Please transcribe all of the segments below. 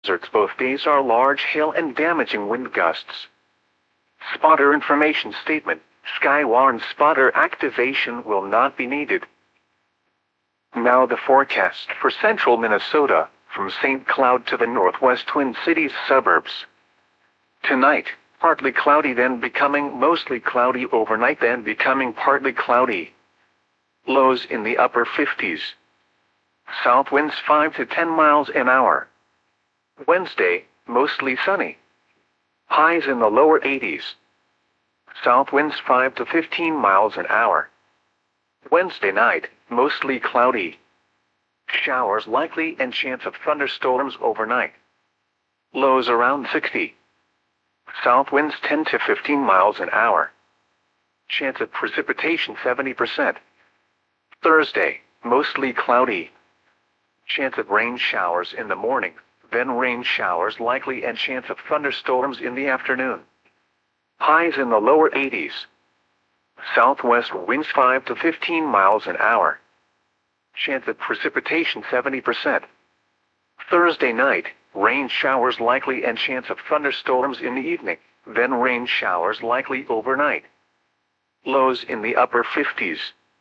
Deserts both days are large hail and damaging wind gusts. Spotter information statement. Skywarn spotter activation will not be needed. Now the forecast for central Minnesota, from St. Cloud to the northwest Twin Cities suburbs. Tonight, partly cloudy then becoming mostly cloudy overnight then becoming partly cloudy. Lows in the upper 50s. South winds 5 to 10 miles an hour. Wednesday, mostly sunny. Highs in the lower 80s. South winds 5 to 15 miles an hour. Wednesday night, mostly cloudy. Showers likely and chance of thunderstorms overnight. Lows around 60. South winds 10 to 15 miles an hour. Chance of precipitation 70%. Thursday, mostly cloudy. Chance of rain showers in the morning, then rain showers likely and chance of thunderstorms in the afternoon. Highs in the lower 80s. Southwest winds 5 to 15 miles an hour. Chance of precipitation 70%. Thursday night, rain showers likely and chance of thunderstorms in the evening, then rain showers likely overnight. Lows in the upper 50s.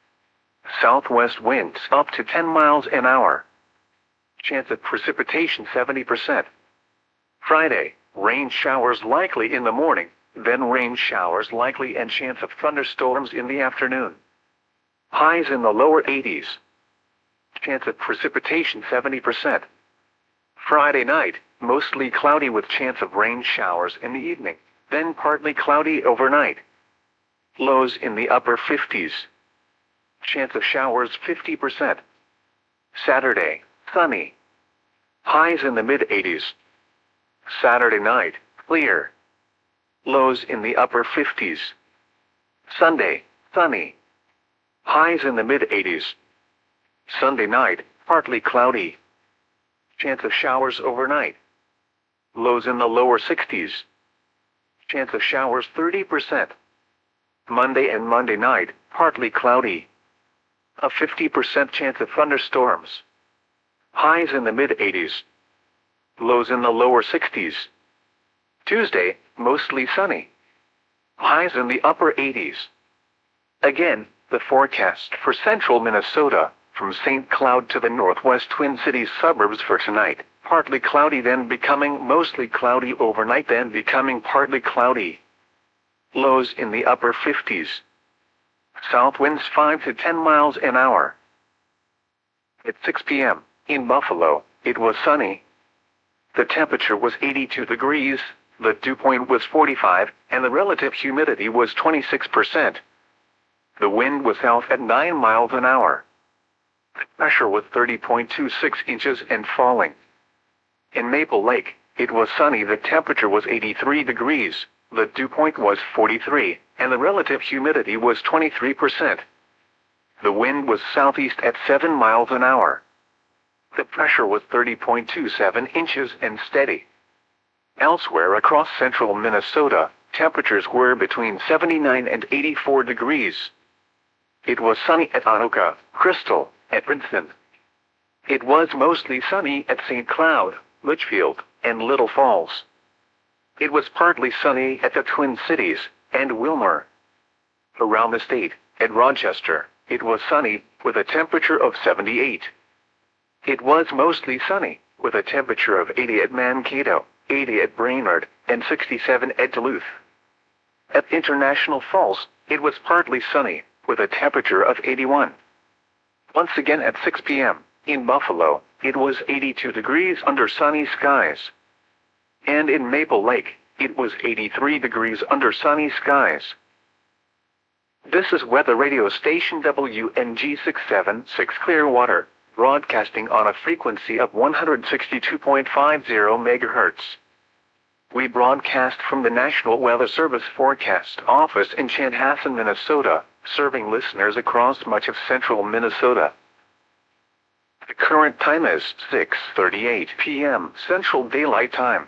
Southwest winds up to 10 miles an hour. Chance of precipitation 70%. Friday, rain showers likely in the morning, then rain showers likely and chance of thunderstorms in the afternoon. Highs in the lower 80s. Chance of precipitation 70%. Friday night, mostly cloudy with chance of rain showers in the evening, then partly cloudy overnight. Lows in the upper 50s. Chance of showers 50%. Saturday, sunny. Highs in the mid-80s. Saturday night, clear. Lows in the upper 50s. Sunday, sunny. Highs in the mid-80s. Sunday night, partly cloudy. Chance of showers overnight. Lows in the lower 60s. Chance of showers 30%. Monday and Monday night, partly cloudy. A 50% chance of thunderstorms. Highs in the mid-80s. Lows in the lower 60s. Tuesday, mostly sunny. Highs in the upper 80s. Again, the forecast for central Minnesota, from St. Cloud to the northwest Twin Cities suburbs for tonight. Partly cloudy then becoming mostly cloudy overnight then becoming partly cloudy. Lows in the upper 50s. South winds 5 to 10 miles an hour. At 6 p.m., in Buffalo, it was sunny. The temperature was 82 degrees, the dew point was 45, and the relative humidity was 26%. The wind was south at 9 miles an hour. The pressure was 30.26 inches and falling. In Maple Lake, it was sunny. The temperature was 83 degrees, the dew point was 43, and the relative humidity was 23%. The wind was southeast at 7 miles an hour. The pressure was 30.27 inches and steady. Elsewhere across central Minnesota, temperatures were between 79 and 84 degrees. It was sunny at Anoka, Crystal, at Princeton. It was mostly sunny at St. Cloud, Litchfield, and Little Falls. It was partly sunny at the Twin Cities and Wilmer. Around the state, at Rochester, it was sunny, with a temperature of 78. It was mostly sunny, with a temperature of 80 at Mankato, 80 at Brainerd, and 67 at Duluth. At International Falls, it was partly sunny, with a temperature of 81. Once again at 6 p.m., in Buffalo, it was 82 degrees under sunny skies. And in Maple Lake, it was 83 degrees under sunny skies. This is weather radio station WNG 676 Clearwater, broadcasting on a frequency of 162.50 MHz. We broadcast from the National Weather Service Forecast Office in Chanhassen, Minnesota, serving listeners across much of central Minnesota. The current time is 6:38 p.m. Central Daylight Time.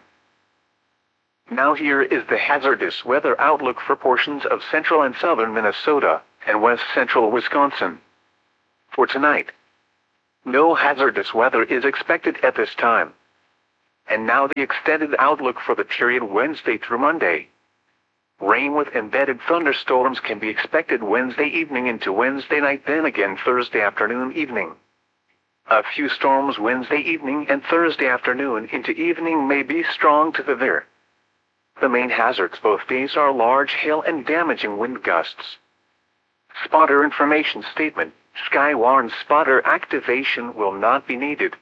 Now here is the hazardous weather outlook for portions of central and southern Minnesota and west central Wisconsin. For tonight, no hazardous weather is expected at this time. And now the extended outlook for the period Wednesday through Monday. Rain with embedded thunderstorms can be expected Wednesday evening into Wednesday night, then again Thursday afternoon evening. A few storms Wednesday evening and Thursday afternoon into evening may be strong to severe. The main hazards both days are large hail and damaging wind gusts. Spotter information statement: Sky warns spotter activation will not be needed.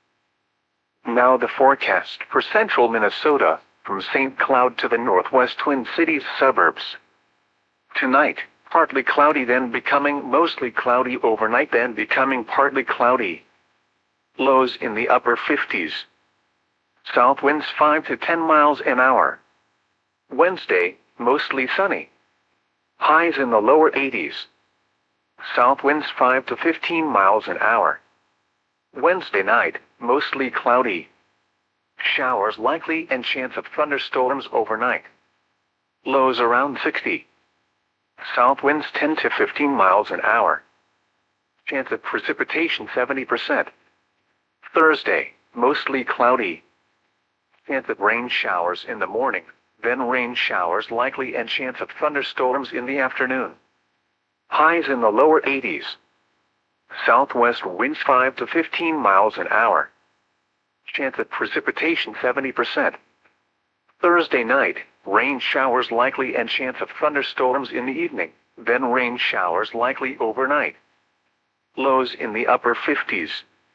Now the forecast for central Minnesota, from St. Cloud to the northwest Twin Cities suburbs. Tonight, partly cloudy, then becoming mostly cloudy overnight, then becoming partly cloudy. Lows in the upper 50s. South winds 5 to 10 miles an hour. Wednesday, mostly sunny. Highs in the lower 80s. South winds 5 to 15 miles an hour. Wednesday night, mostly cloudy. Showers likely and chance of thunderstorms overnight. Lows around 60. South winds 10 to 15 miles an hour. Chance of precipitation 70%. Thursday, mostly cloudy. Chance of rain showers in the morning, then rain showers likely and chance of thunderstorms in the afternoon. Highs in the lower 80s. Southwest winds 5 to 15 miles an hour. Chance of precipitation 70%. Thursday night, rain showers likely and chance of thunderstorms in the evening, then rain showers likely overnight. Lows in the upper 50s.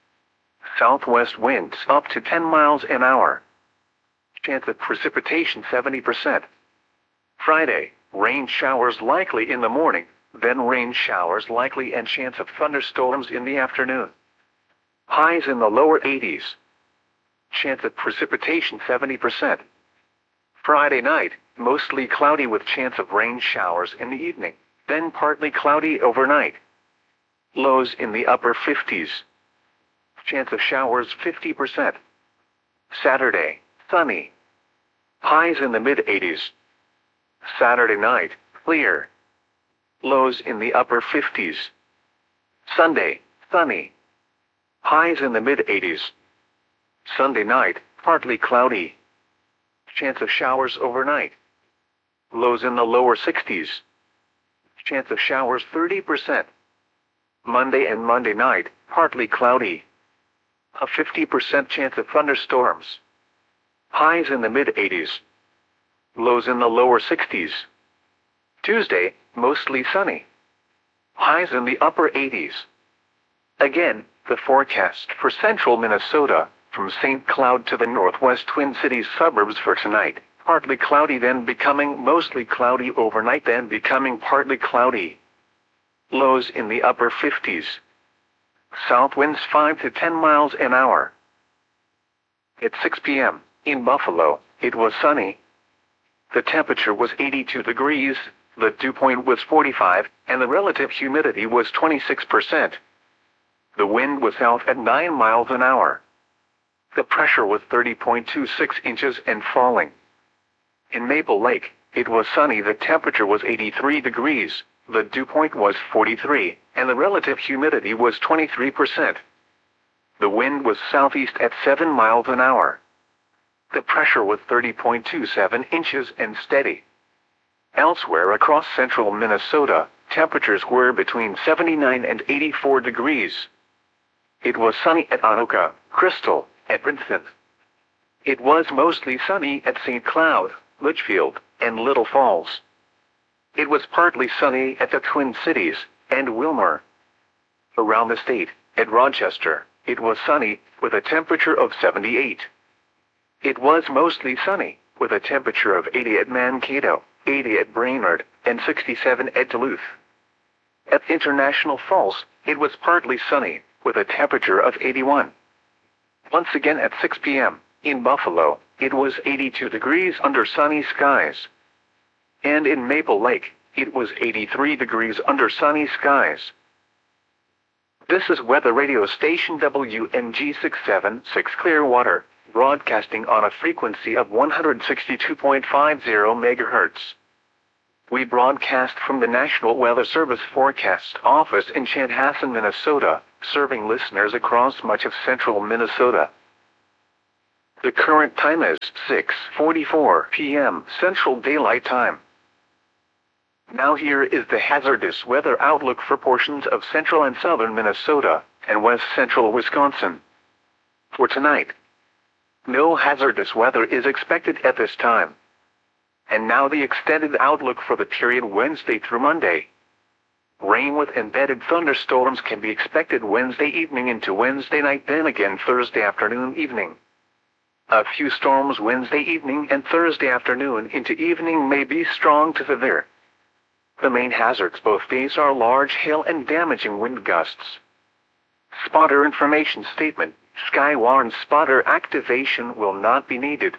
Southwest winds up to 10 miles an hour. Chance of precipitation 70%. Friday, rain showers likely in the morning, then rain showers likely and chance of thunderstorms in the afternoon. Highs in the lower 80s. Chance of precipitation 70%. Friday night, mostly cloudy with chance of rain showers in the evening, then partly cloudy overnight. Lows in the upper 50s. Chance of showers 50%. Saturday, sunny. Highs in the mid-80s. Saturday night, clear. Lows in the upper 50s. Sunday, sunny. Highs in the mid-80s. Sunday night, partly cloudy. Chance of showers overnight. Lows in the lower 60s. Chance of showers 30%. Monday and Monday night, partly cloudy. A 50% chance of thunderstorms. Highs in the mid-80s. Lows in the lower 60s. Tuesday, mostly sunny. Highs in the upper 80s. Again, the forecast for central Minnesota, from St. Cloud to the northwest Twin Cities suburbs for tonight: partly cloudy, then becoming mostly cloudy overnight, then becoming partly cloudy. Lows in the upper 50s. South winds 5 to 10 miles an hour. At 6 p.m., in Buffalo, it was sunny. The temperature was 82 degrees, the dew point was 45, and the relative humidity was 26%. The wind was south at 9 miles an hour. The pressure was 30.26 inches and falling. In Maple Lake, it was sunny. The temperature was 83 degrees, the dew point was 43, and the relative humidity was 23%. The wind was southeast at 7 miles an hour. The pressure was 30.27 inches and steady. Elsewhere across central Minnesota, temperatures were between 79 and 84 degrees. It was sunny at Anoka, Crystal, Edmonton. It was mostly sunny at St. Cloud, Litchfield, and Little Falls. It was partly sunny at the Twin Cities and Wilmer. Around the state, at Rochester, it was sunny, with a temperature of 78. It was mostly sunny, with a temperature of 80 at Mankato, 80 at Brainerd, and 67 at Duluth. At International Falls, it was partly sunny, with a temperature of 81. Once again at 6 p.m., in Buffalo, it was 82 degrees under sunny skies. And in Maple Lake, it was 83 degrees under sunny skies. This is weather radio station WMG 676 Clearwater, broadcasting on a frequency of 162.50 MHz. We broadcast from the National Weather Service Forecast Office in Chanhassen, Minnesota, serving listeners across much of central Minnesota. The current time is 6:44 p.m. Central Daylight Time. Now here is the hazardous weather outlook for portions of central and southern Minnesota and west central Wisconsin. For tonight, no hazardous weather is expected at this time. And now the extended outlook for the period Wednesday through Monday. Rain with embedded thunderstorms can be expected Wednesday evening into Wednesday night, then again Thursday afternoon evening. A few storms Wednesday evening and Thursday afternoon into evening may be strong to severe. The main hazards both days are large hail and damaging wind gusts. Spotter information statement: Skywarn spotter activation will not be needed.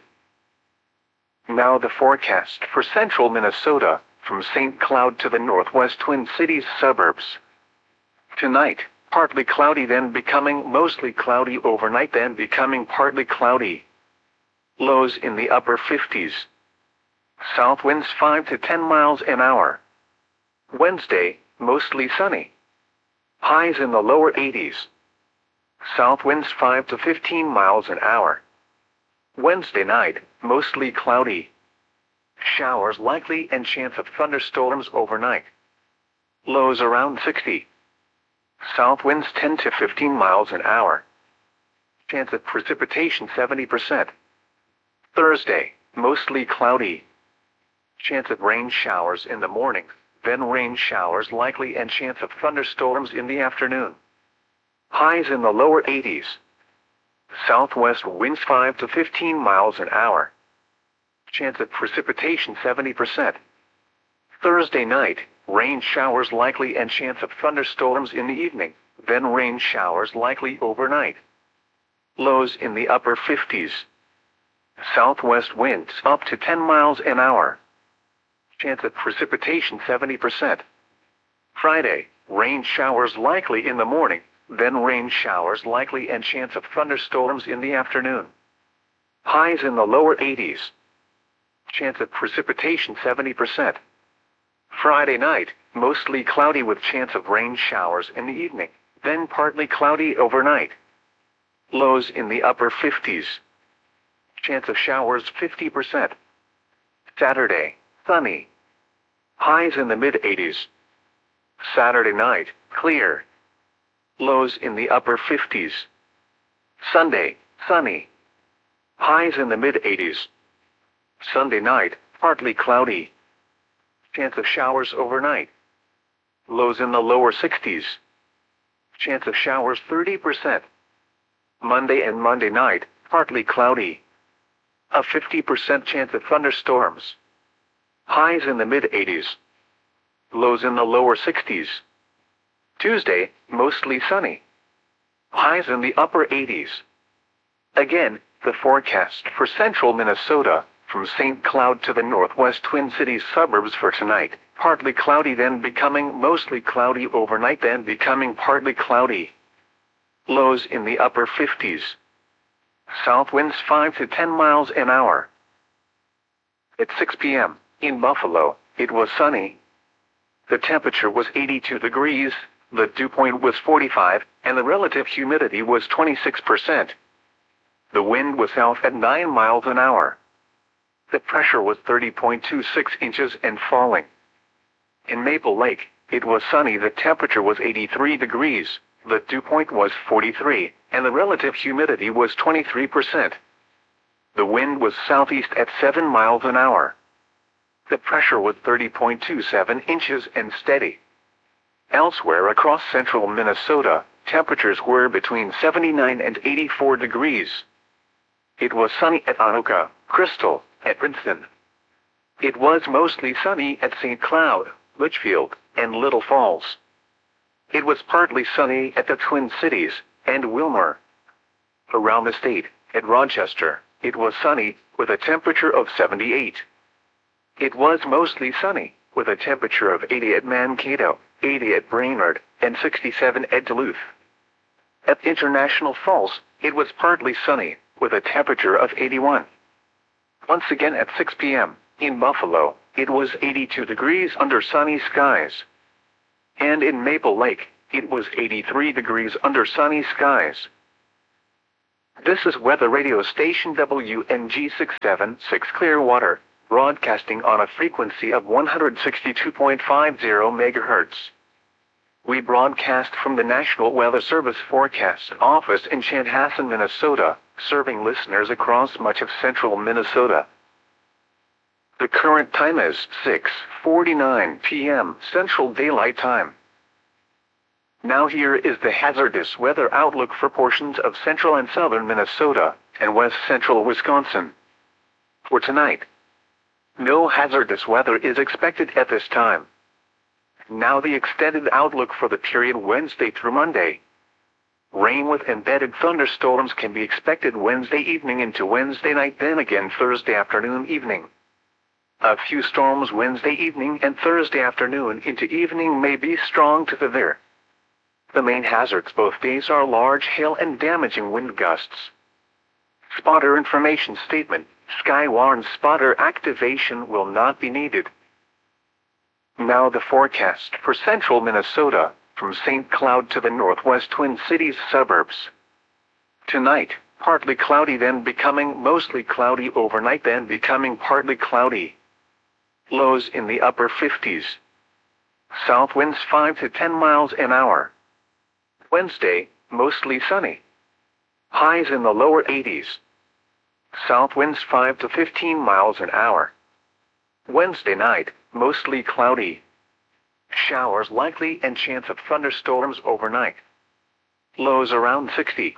Now the forecast for central Minnesota, from St. Cloud to the northwest Twin Cities suburbs. Tonight, partly cloudy, then becoming mostly cloudy overnight, then becoming partly cloudy. Lows in the upper 50s. South winds 5 to 10 miles an hour. Wednesday, mostly sunny. Highs in the lower 80s. South winds 5 to 15 miles an hour. Wednesday night, mostly cloudy. Showers likely and chance of thunderstorms overnight. Lows around 60. South winds 10 to 15 miles an hour. Chance of precipitation 70%. Thursday, mostly cloudy. Chance of rain showers in the morning, then rain showers likely and chance of thunderstorms in the afternoon. Highs in the lower 80s. Southwest winds 5 to 15 miles an hour. Chance of precipitation 70%. Thursday night, rain showers likely and chance of thunderstorms in the evening, then rain showers likely overnight. Lows in the upper 50s. Southwest winds up to 10 miles an hour. Chance of precipitation 70%. Friday, rain showers likely in the morning, then rain showers likely and chance of thunderstorms in the afternoon. Highs in the lower 80s. Chance of precipitation 70%. Friday night, mostly cloudy with chance of rain showers in the evening, then partly cloudy overnight. Lows in the upper 50s. Chance of showers 50%. Saturday, sunny. Highs in the mid-80s. Saturday night, clear. Lows in the upper 50s. Sunday, sunny. Highs in the mid-80s. Sunday night, partly cloudy. Chance of showers overnight. Lows in the lower 60s. Chance of showers 30%. Monday and Monday night, partly cloudy. A 50% chance of thunderstorms. Highs in the mid-80s. Lows in the lower 60s. Tuesday, mostly sunny. Highs in the upper 80s. Again, the forecast for central Minnesota, from St. Cloud to the northwest Twin Cities suburbs for tonight: partly cloudy, then becoming mostly cloudy overnight, then becoming partly cloudy. Lows in the upper 50s. South winds 5 to 10 miles an hour. At 6 p.m., in Buffalo, it was sunny. The temperature was 82 degrees, the dew point was 45, and the relative humidity was 26%. The wind was south at 9 miles an hour. The pressure was 30.26 inches and falling. In Maple Lake, it was sunny. The temperature was 83 degrees, the dew point was 43, and the relative humidity was 23%. The wind was southeast at 7 miles an hour. The pressure was 30.27 inches and steady. Elsewhere across central Minnesota, temperatures were between 79 and 84 degrees. It was sunny at Anoka, Crystal, at Princeton. It was mostly sunny at St. Cloud, Litchfield, and Little Falls. It was partly sunny at the Twin Cities and Wilmer. Around the state, at Rochester, it was sunny, with a temperature of 78. It was mostly sunny, with a temperature of 80 at Mankato, 80 at Brainerd, and 67 at Duluth. At International Falls, it was partly sunny, with a temperature of 81. Once again at 6 p.m., in Buffalo, it was 82 degrees under sunny skies. And in Maple Lake, it was 83 degrees under sunny skies. This is weather radio station WNG676 Clearwater, broadcasting on a frequency of 162.50 MHz. We broadcast from the National Weather Service Forecast Office in Chanhassen, Minnesota, serving listeners across much of central Minnesota. The current time is 6:49 p.m. Central Daylight Time. Now here is the hazardous weather outlook for portions of central and southern Minnesota and west central Wisconsin. For tonight, no hazardous weather is expected at this time. Now the extended outlook for the period Wednesday through Monday. Rain with embedded thunderstorms can be expected Wednesday evening into Wednesday night, then again Thursday afternoon evening. A few storms Wednesday evening and Thursday afternoon into evening may be strong to severe. The main hazards both days are large hail and damaging wind gusts. Spotter information statement: Skywarn spotter activation will not be needed. Now the forecast for central Minnesota, from St. Cloud to the northwest Twin Cities suburbs. Tonight, partly cloudy, then becoming mostly cloudy overnight, then becoming partly cloudy. Lows in the upper 50s. South winds 5 to 10 miles an hour. Wednesday, mostly sunny. Highs in the lower 80s. South winds 5 to 15 miles an hour. Wednesday night, mostly cloudy. Showers likely and chance of thunderstorms overnight. Lows around 60.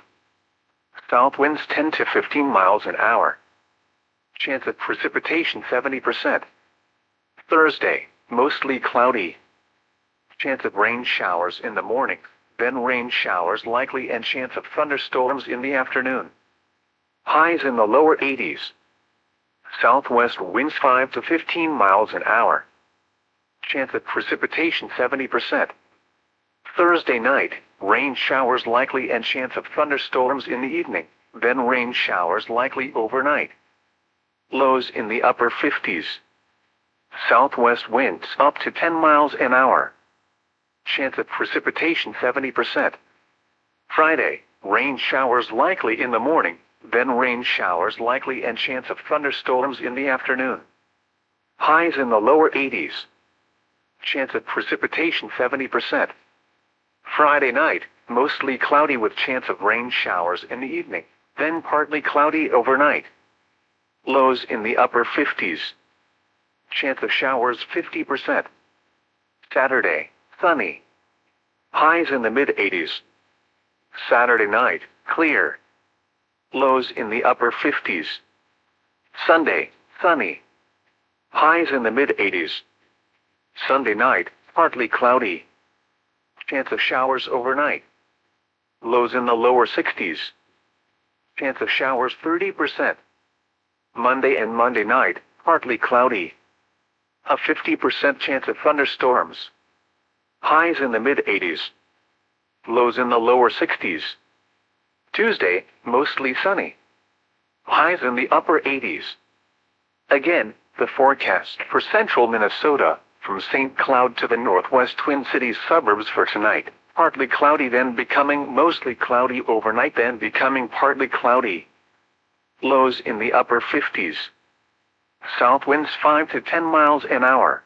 South winds 10 to 15 miles an hour. Chance of precipitation 70%. Thursday, mostly cloudy. Chance of rain showers in the morning, then rain showers likely and chance of thunderstorms in the afternoon. Highs in the lower 80s. Southwest winds 5 to 15 miles an hour. Chance of precipitation 70%. Thursday night, rain showers likely and chance of thunderstorms in the evening, then rain showers likely overnight. Lows in the upper 50s. Southwest winds up to 10 miles an hour. Chance of precipitation 70%. Friday, rain showers likely in the morning, then rain showers likely and chance of thunderstorms in the afternoon. Highs in the lower 80s. Chance of precipitation 70%. Friday night, mostly cloudy with chance of rain showers in the evening, then partly cloudy overnight. Lows in the upper 50s. Chance of showers 50%. Saturday, sunny. Highs in the mid-80s. Saturday night, clear. Lows in the upper 50s. Sunday, sunny. Highs in the mid-80s. Sunday night, partly cloudy. Chance of showers overnight. Lows in the lower 60s. Chance of showers 30%. Monday and Monday night, partly cloudy. A 50% chance of thunderstorms. Highs in the mid-80s. Lows in the lower 60s. Tuesday, mostly sunny. Highs in the upper 80s. Again, the forecast for central Minnesota, from St. Cloud to the northwest Twin Cities suburbs for tonight. Partly cloudy, then becoming mostly cloudy overnight, then becoming partly cloudy. Lows in the upper 50s. South winds 5 to 10 miles an hour.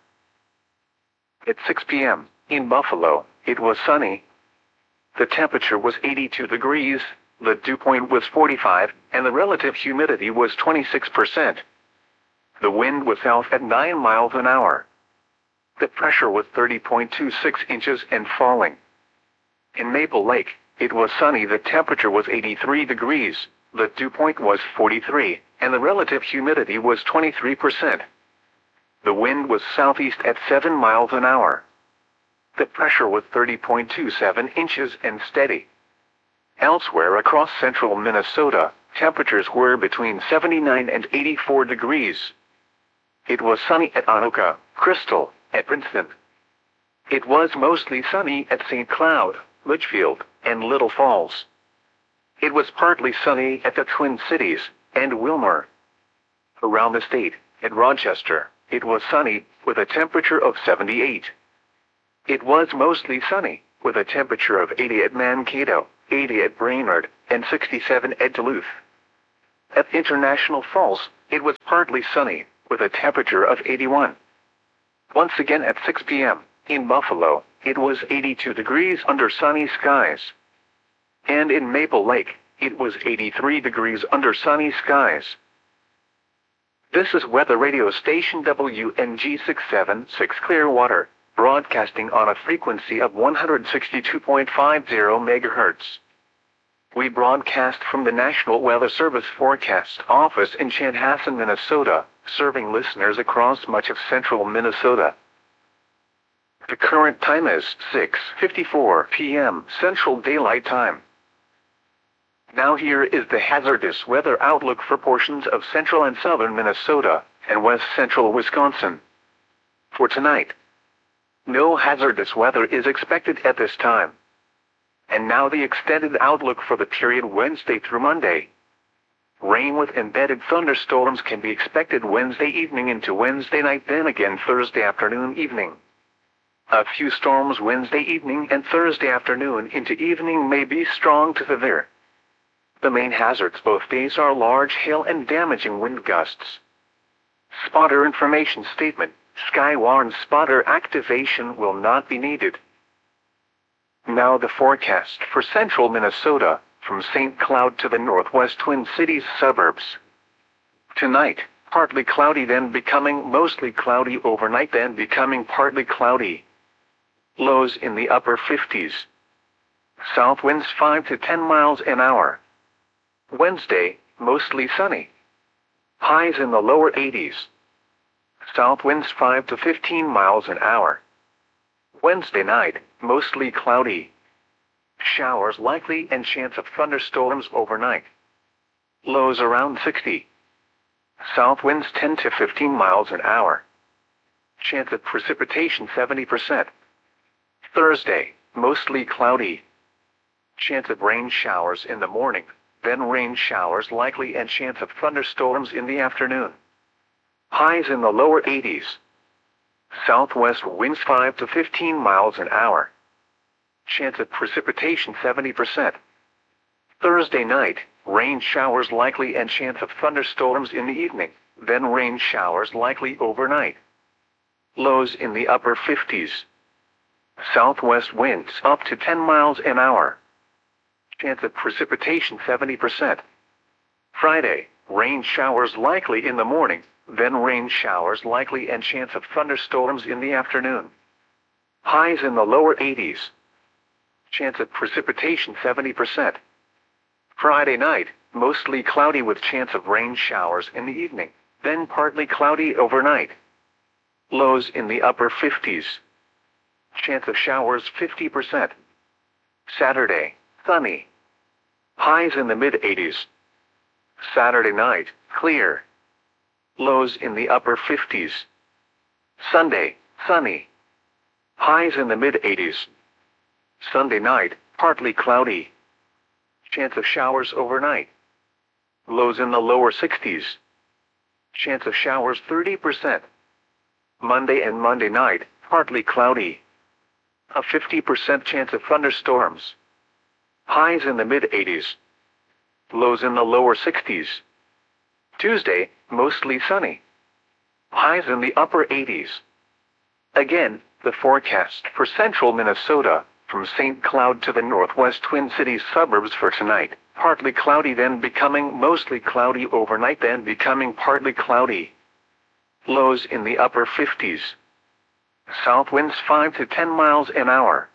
At 6 p.m., in Buffalo, it was sunny. The temperature was 82 degrees, the dew point was 45, and the relative humidity was 26%. The wind was south at 9 miles an hour. The pressure was 30.26 inches and falling. In Maple Lake, it was sunny. The temperature was 83 degrees, the dew point was 43, and the relative humidity was 23%. The wind was southeast at 7 miles an hour. The pressure was 30.27 inches and steady. Elsewhere across central Minnesota, temperatures were between 79 and 84 degrees. It was sunny at Anoka, Crystal, at Princeton. It was mostly sunny at St. Cloud, Litchfield, and Little Falls. It was partly sunny at the Twin Cities and Wilmer. Around the state, at Rochester, it was sunny, with a temperature of 78. It was mostly sunny, with a temperature of 80 at Mankato, 80 at Brainerd, and 67 at Duluth. At International Falls, it was partly sunny, with a temperature of 81. Once again at 6 p.m., in Buffalo, it was 82 degrees under sunny skies. And in Maple Lake, it was 83 degrees under sunny skies. This is weather radio station WNG 676 Clearwater, broadcasting on a frequency of 162.50 MHz. We broadcast from the National Weather Service Forecast Office in Chanhassen, Minnesota, serving listeners across much of central Minnesota. The current time is 6:54 p.m. Central Daylight Time. Now here is the hazardous weather outlook for portions of central and southern Minnesota and west central Wisconsin. For tonight, no hazardous weather is expected at this time. And now the extended outlook for the period Wednesday through Monday. Rain with embedded thunderstorms can be expected Wednesday evening into Wednesday night, then again Thursday afternoon evening. A few storms Wednesday evening and Thursday afternoon into evening may be strong to severe. The main hazards both days are large hail and damaging wind gusts. Spotter information statement: Sky warns spotter activation will not be needed. Now the forecast for central Minnesota, from St. Cloud to the northwest Twin Cities suburbs. Tonight, partly cloudy, then becoming mostly cloudy overnight, then becoming partly cloudy. Lows in the upper 50s. South winds 5 to 10 miles an hour. Wednesday, mostly sunny. Highs in the lower 80s. South winds 5 to 15 miles an hour. Wednesday night, mostly cloudy. Showers likely and chance of thunderstorms overnight. Lows around 60. South winds 10 to 15 miles an hour. Chance of precipitation 70%. Thursday, mostly cloudy. Chance of rain showers in the morning, then rain showers likely and chance of thunderstorms in the afternoon. Highs in the lower 80s. Southwest winds 5 to 15 miles an hour. Chance of precipitation 70%. Thursday night, rain showers likely and chance of thunderstorms in the evening, then rain showers likely overnight. Lows in the upper 50s. Southwest winds up to 10 miles an hour. Chance of precipitation 70%. Friday, rain showers likely in the morning, then rain showers likely and chance of thunderstorms in the afternoon. Highs in the lower 80s. Chance of precipitation 70%. Friday night, mostly cloudy with chance of rain showers in the evening, then partly cloudy overnight. Lows in the upper 50s. Chance of showers 50%. Saturday, sunny. Highs in the mid-80s. Saturday night, clear. Lows in the upper 50s. Sunday, sunny. Highs in the mid-80s. Sunday night, partly cloudy. Chance of showers overnight. Lows in the lower 60s. Chance of showers 30%. Monday and Monday night, partly cloudy. A 50% chance of thunderstorms. Highs in the mid-80s. Lows in the lower 60s. Tuesday, mostly sunny. Highs in the upper 80s. Again, the forecast for central Minnesota, from St. Cloud to the northwest Twin Cities suburbs for tonight: partly cloudy, then becoming mostly cloudy overnight, then becoming partly cloudy. Lows in the upper 50s. South winds 5 to 10 miles an hour.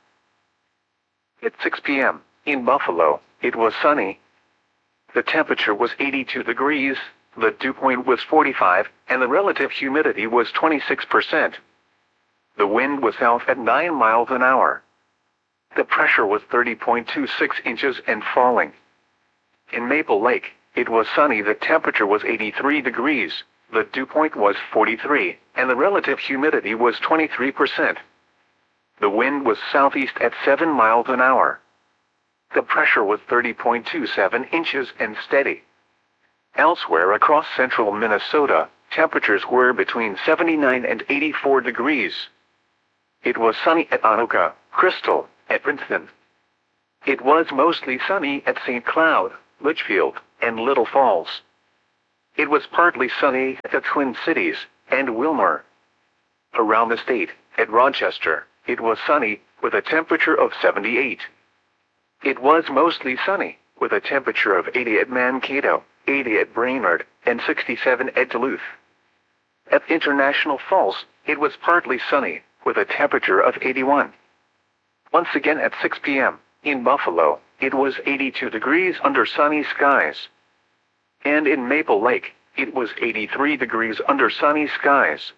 At 6 p.m., in Buffalo, it was sunny. The temperature was 82 degrees, the dew point was 45, and the relative humidity was 26%. The wind was south at 9 miles an hour. The pressure was 30.26 inches and falling. In Maple Lake, it was sunny. The temperature was 83 degrees, the dew point was 43, and the relative humidity was 23%. The wind was southeast at 7 miles an hour. The pressure was 30.27 inches and steady. Elsewhere across central Minnesota, temperatures were between 79 and 84 degrees. It was sunny at Anoka, Crystal, at Princeton. It was mostly sunny at St. Cloud, Litchfield, and Little Falls. It was partly sunny at the Twin Cities and Wilmore. Around the state, at Rochester, it was sunny, with a temperature of 78. It was mostly sunny, with a temperature of 80 at Mankato, 80 at Brainerd, and 67 at Duluth. At International Falls, it was partly sunny, with a temperature of 81. Once again at 6 p.m., in Buffalo, it was 82 degrees under sunny skies. And in Maple Lake, it was 83 degrees under sunny skies.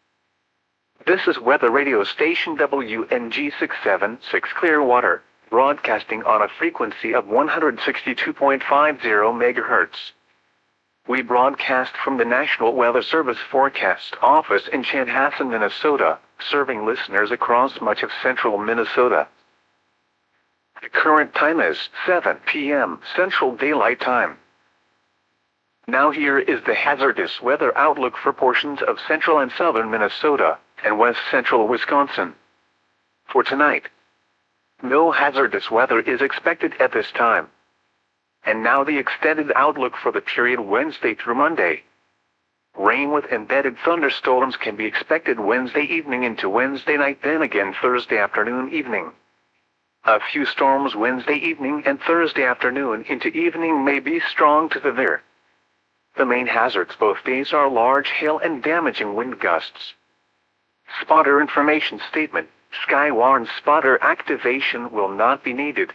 This is weather radio station WNG 676 Clearwater, broadcasting on a frequency of 162.50 MHz. We broadcast from the National Weather Service Forecast Office in Chanhassen, Minnesota, serving listeners across much of central Minnesota. The current time is 7 p.m. Central Daylight Time. Now here is the hazardous weather outlook for portions of central and southern Minnesota and west central Wisconsin. For tonight, no hazardous weather is expected at this time. And now the extended outlook for the period Wednesday through Monday. Rain with embedded thunderstorms can be expected Wednesday evening into Wednesday night, then again Thursday afternoon evening. A few storms Wednesday evening and Thursday afternoon into evening may be strong to severe. The main hazards both days are large hail and damaging wind gusts. Spotter information statement: Skywarn spotter activation will not be needed.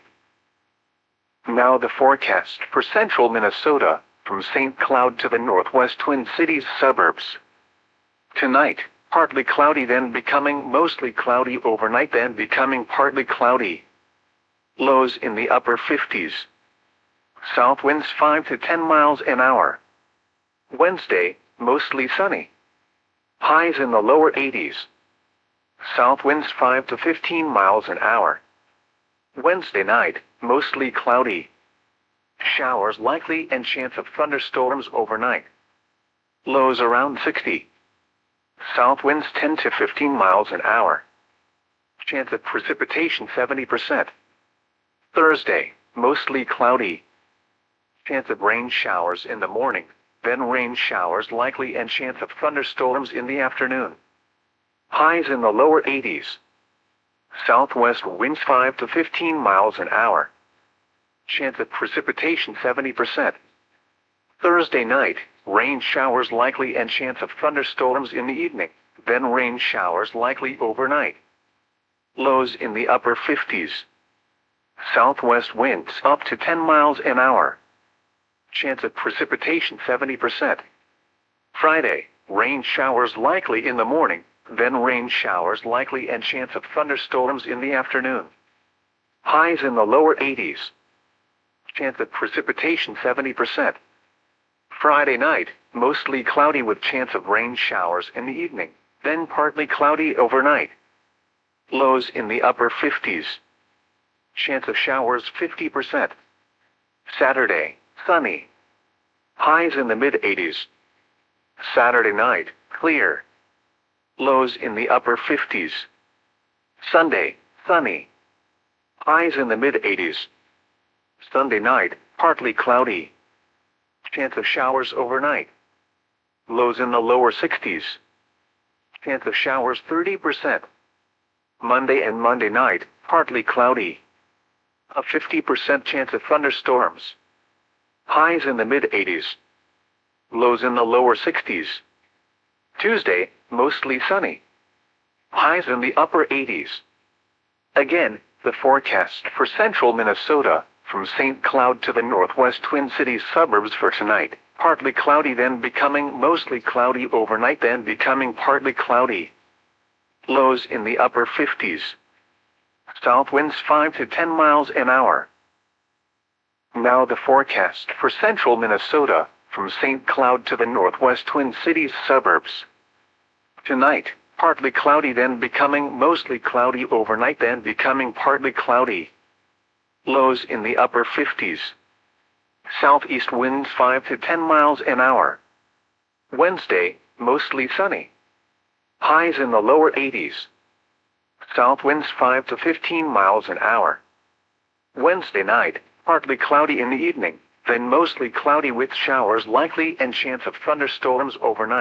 Now the forecast for central Minnesota, from St. Cloud to the northwest Twin Cities suburbs. Tonight, partly cloudy, then becoming mostly cloudy overnight, then becoming partly cloudy. Lows in the upper 50s. South winds 5 to 10 miles an hour. Wednesday, mostly sunny. Highs in the lower 80s. South winds 5 to 15 miles an hour. Wednesday night, mostly cloudy. Showers likely and chance of thunderstorms overnight. Lows around 60. South winds 10 to 15 miles an hour. Chance of precipitation 70%. Thursday, mostly cloudy. Chance of rain showers in the morning, then rain showers likely and chance of thunderstorms in the afternoon. Highs in the lower 80s. Southwest winds 5 to 15 miles an hour. Chance of precipitation 70%. Thursday night, rain showers likely and chance of thunderstorms in the evening, then rain showers likely overnight. Lows in the upper 50s. Southwest winds up to 10 miles an hour. Chance of precipitation 70%. Friday, rain showers likely in the morning, then rain showers likely and chance of thunderstorms in the afternoon. Highs in the lower 80s. Chance of precipitation 70%. Friday night, mostly cloudy with chance of rain showers in the evening, then partly cloudy overnight. Lows in the upper 50s. Chance of showers 50%. Saturday, sunny. Highs in the mid-80s. Saturday night, clear. Lows in the upper 50s. Sunday, sunny. Highs in the mid-80s. Sunday night, partly cloudy. Chance of showers overnight. Lows in the lower 60s. Chance of showers 30%. Monday and Monday night, partly cloudy. A 50% chance of thunderstorms. Highs in the mid-80s. Lows in the lower 60s. Tuesday, mostly sunny. Highs in the upper 80s. Again, the forecast for central Minnesota, from St. Cloud to the northwest Twin Cities suburbs for tonight. Partly cloudy, then becoming mostly cloudy overnight, then becoming partly cloudy. Lows in the upper 50s. South winds 5 to 10 miles an hour. Now the forecast for central Minnesota, from St. Cloud to the northwest Twin Cities suburbs. Tonight, partly cloudy, then becoming mostly cloudy overnight, then becoming partly cloudy. Lows in the upper 50s. Southeast winds 5 to 10 miles an hour. Wednesday, mostly sunny. Highs in the lower 80s. South winds 5 to 15 miles an hour. Wednesday night, partly cloudy in the evening, then mostly cloudy with showers likely and chance of thunderstorms overnight.